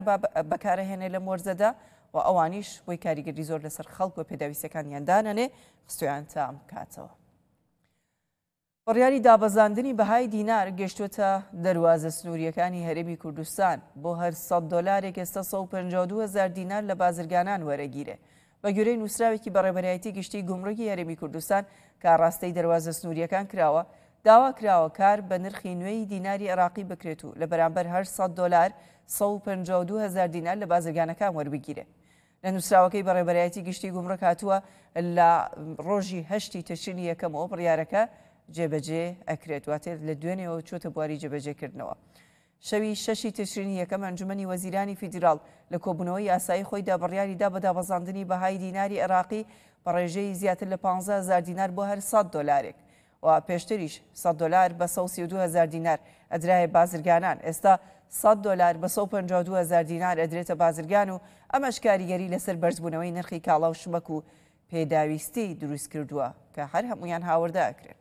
بەکارهێنێ لەم وەرزەدا و ئەوانیش بۆی کاریگەری زۆر لەسەر خەڵک و پێداویستەکانیان دانەنێ خستویان تام کاتەوە. بڕیاری دابەزاندنی بەهای دینار گەشتوتە دەواازە سنووریەکانی هەرێمی کوردستان بۆ هەر $100 ئێستا 152,000 دینار لە بازرگانان وەرەگیرێ. بە گوێرەی نووسراوێکی بەڕێبەرایەتی گشتی گومڕۆکی هەرێمی کوردستان کە ڕاستەی دەواازە سنووریەکان کراوە داوا کراوە کار بە نرخی نوێی دیناری عێراقی بکرێت و لە بەرامبەر هەر $100 152,000 دینار لە بازرگانەکان وەربگیرێ. لە نووسراوەکەی بەڕێبەرایەتی گشتی گومڕۆک هاتووە لە ڕۆژی 8 تشرینی یەکەمەوە بڕیارەکە جێبەجێ ئەکرێت واتێ لە دوێنێەوە چۆتە بواری جێبەجێکردنەوە. شەوی 6 تشرینی یەکەم ئەنجومەنی وەزیرانی فیدرال لە کۆبوونەوەی یاسایی خۆیدا بڕیاریدا بە دابەزاندنی بەهای دیناری عێراقی بە ڕێژەی زیاتر لە 15,000 دینار بۆ هەر $100 و پێشتریش $100 بە 132,000 دینار ئەدرایە بازرگانان. ئێستا $100 بە 152,000 دینار ئەدرێتە بازرگان و ئەمەش کاریگەری لەسەر بەرزبوونەوەی نرخی کاڵا و شمەک و پێداویستی دروست کردووە کە هەر هەمویان هاوردە ئەکرێن.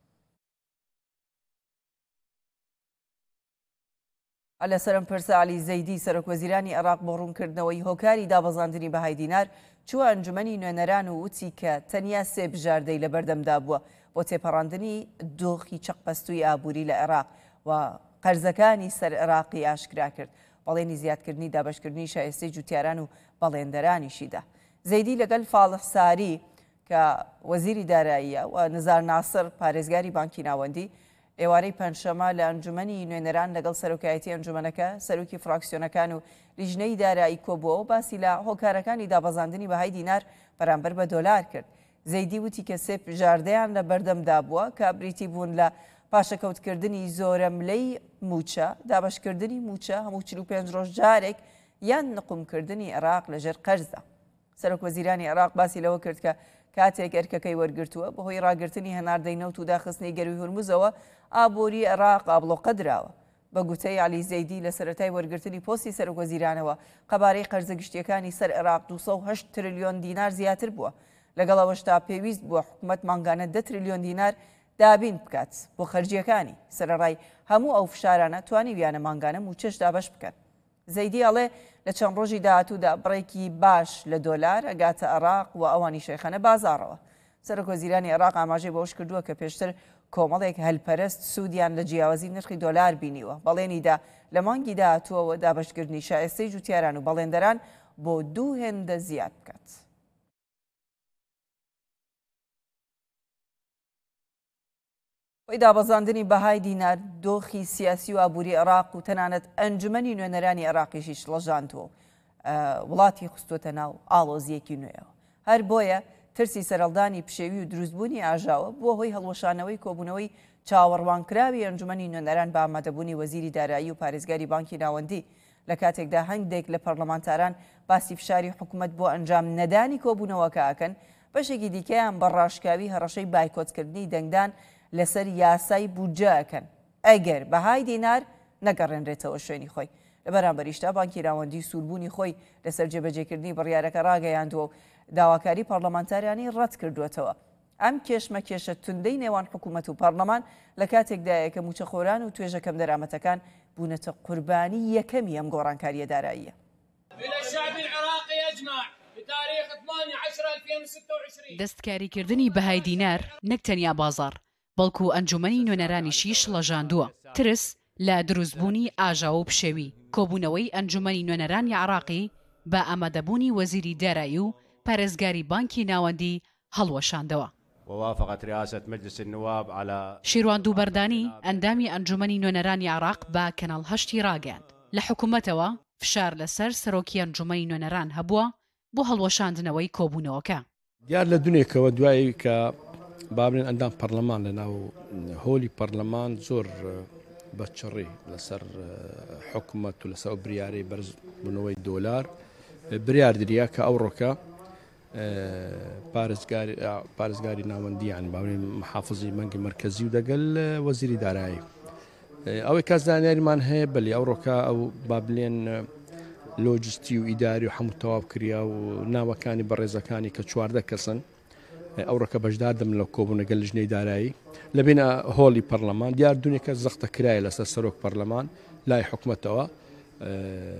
لە سەرمپرسە علی زەیدی سەرۆکوەزیرانی عێراق بۆ ڕوونکردنەوەی هۆکاری دابەزاندنی بەهای دینار چووە ئەنجومەنی نوێنەران و وتی کە تەنیا 3 بژاردەی لە بەردەمدا بووە بۆ تێپەڕاندنی دۆخی چەقپەستووی ئابووری لە عێراق و قەرزەکانی سەر عێراقی ئاشکرا کرد. بەڵێنی زیادکردنی دابەشکردنی شایستەی جوتیاران و بەڵێندەرانیشیدا. زەیدی لەگەڵ فاڵح ساری کە وەزیری داراییە و نزار ناسر پارێزگاری بانکی ناوەندی ئێوارەی پەنجشەمە لە ئەنجومەنی نوێنەران لەگەڵ سەرۆکایەتی ئەنجومەنەکە سەرۆکی فراکسیۆنەکان و لیژنەی دارایی کۆبووە و باسی لە هۆکارەکانی دابەزاندنی بەهای دینار بەرامبەر بە دۆلار کرد. زەیدی وتی کە 3 ژاردەیان لە بەردەمدا بووە کە بریتی بوون لە پاشەکەوتکردنی زۆرەملەی موچە، دابەشکردنی موچە هەموو 45 ڕۆژ جارێک یان نقومکردنی عێراق لەژێر قەرزدا. سەرۆکوەزیرانی عێراق باسی لەوە کرد کە کاتێک ئەرکەکەی وەرگرتووە بەهۆی ڕاگررتنی هەناردەی نەوت و داخستنی گەروی هورموزەوە ئابووری عێراق ئابلۆقە دراوە. بە گوتەی علی زەیدی لە سەرەتای وەرگرتنی پۆستی سەرۆکوەزیرانەوە قەبارەی قەرزە گشتیەکانی سەر عێراق 208 تریلیۆن دینار زیاتر بووە. لەگەڵەوەشتا پێویست بووە حکوومەت مانگانە 10 تریلیۆن دینار دابین بکات بۆ خەرجیەکانی سەرەڕای هەموو ئەو فشارانە توانی ویانە مانگانە موچەش دابەش بکەن. زەیدی ئەڵێ لە چەند ڕۆژی داهاتوودا بڕێکی باش لە دۆلار ئەگاتە عێراق و ئەوانی شەیخەنە بازاڕەوە. سەرۆکوەزیرانی عێراق ئاماژەی بەوەش کردووە کە پێشتر کۆمەڵێک هەلپەرست سوودیان لە جیاوازی نرخی دۆلار بینیوە. بەڵێنیدا لە مانگی داهاتووەوە دابەشکردنی شایستەی جوتیاران و بەڵێندەران بۆ 2 هێندە زیاد بکات. دابەزاندنی بەهای دینار دۆخی سیاسی و ئابووری عێراق و تەنانەت ئەنجومەنی نوێنەرانی عێراقیشیش لەژاندووە وڵاتی خستوتە ناو ئاڵۆزیەکی نوێەوە. هەر بۆیە ترسی سەرەڵدانی پشێوی و دروستبوونی ئاژاوە بووە هۆی هەڵوەشانەوەی کۆبوونەوەی چاوەڕوانکراوی ئەنجومەنی نوێنەران بە ئامادەبوونی وەزیری دارایی و پارێزگاری بانکی ناوەندی لە کاتێکدا هەندێک لە پەرلەمانتاران باسی فشاری حکوومەت بۆ ئەنجام نەدانی کۆبوونەوەکە ئەکەن بەشێکی دیکەیان بە ڕاشکاوی هەڕەشەی بایکۆتکردنی دەنگدان لەسەر یاسای بودجە ئەکەن ئەگەر بەهای دینار نەگەڕێنرێتەوە شوێنی خۆی. لە بەرامبەریشتا بانکی ناوەندی سووربوونی خۆی لەسەر جێبەجێکردنی بڕیارەکە ڕاگەیاندووە و داواکاری پەرلەمانتاریانی ڕەت کردوێتەوە. ئەم کێشمە توندەی نێوان حکوومەت و پەرلەمان لە کاتێکدایە کە موچەخۆران و توێژەکەم دەرامەتەکان بوونەتە قوربانی یەکەمی ئەم گۆڕانکاریە داراییە. دەستکاریکردنی بەهای دینار نەک تەنیا بازار بەڵکو ئەنجومەنی نوێنەرانیشیش لەژاندووە. ترس لە دروستبوونی ئاژاوە و پشێوی کۆبوونەوەی ئەنجومەنی نوێنەرانی عێراقی بە ئامادەبوونی وەزیری دارایی و پارێزگاری بانکی ناوەندی هەڵوەشاندەوە. ووافقت رئاسة مجلس النواب على شیروان دووبەردانی ئەندامی ئەنجومەنی نوێنەرانی عێراق بە کەناڵ 8 ڕاگەاند. لە حکوومەتەوە فشار لەسەر سەرۆکی ئەنجومەنی نوێنەران هەبووە بۆ هەڵوەشاندنەوەی کۆبوونەوەکە. دیار لە دونێکەوە دوایی کە بابلێن ئەندام پەرلەمان لە ناو هۆلی پەرلەمان زۆر بەچڕی لەسەر حکوومەت و لەسەر بریارەی بەرزبوونەوەی دۆلار بریار دریا کە ئەو ڕۆکە پارێزگاری ناوەندیان باڵێن محافزی مەنگی مرکزی و دەگەل وەزیری دارایی ئەوەی کەس زانیاریمان هەیە بەلی ئەو ڕۆکە ئەو بابلێن لۆجستی و ئیداری و هەموو تەواو کریا و ناوەکانی بەڕێزەکانی کە 14 کەسن ئەو ڕۆکە بەشداردەم لە کۆبوونەگە لیژنەی دارایی لە بینە هۆڵی پەرلەمان دیار دونێکە زەختە کرایە لەسەر سەرۆک پەرلەمان لای حکوومەتەوە